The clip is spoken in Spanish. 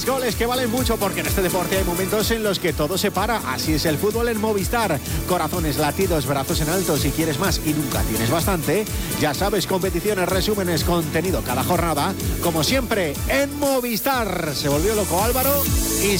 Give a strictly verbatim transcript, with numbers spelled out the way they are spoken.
Goles, goles que valen mucho, porque en este deporte hay momentos en los que todo se para. Así es el fútbol en Movistar. Corazones, latidos, brazos en alto. Si quieres más y nunca tienes bastante, ya sabes, competiciones, resúmenes, contenido cada jornada, como siempre en Movistar. Se volvió loco Álvaro y